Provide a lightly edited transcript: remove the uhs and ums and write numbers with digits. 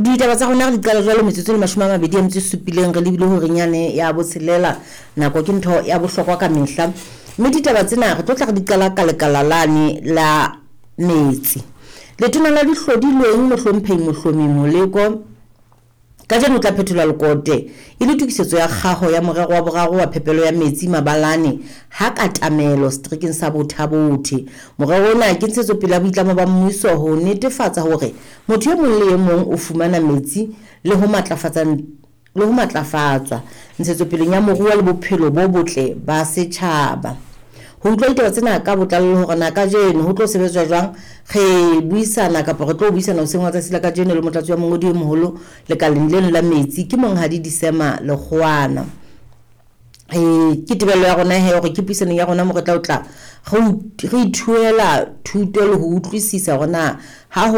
ditaba tsa rona re di qala jwale metsotso le 27 re lebile hore nyane ya botshelela nako ke ntho ya bohlokwa ka mehla mme ditaba tsena re tlo tla re di qala ka lekalalane la metsi letona la dihlodilweng mohlomphehi mohlomi moleko ka jeno tla phethola lekote ile tukisetso ya kgaho ya morero wa boraro wa phepelo ya metsi mabalane ha katamelo striking sa bothabothi morero ona ke ntsetso pele ya boitlamo ba mmuso ho netefatsa hore motho e mong le e mong o fumana metsi le ho matlafatswa ntsetso pele ya moruo le bophelo bo botle ba setjhaba ho utlwa ditaba tsena ka botlalo hore na ka jeno ho tlo sebetswa jwang re buisana kapa re tlo buisana ho sengwa tsa sila ka jeno le motlatsi wa mongodi e moholo le kaleng leno la metsi ke monghadi Disema Lekgoana ke tebello ya rona he hore ke puisano ya rona mo re tla re ithuela thuto le ho utlwisisa rona ha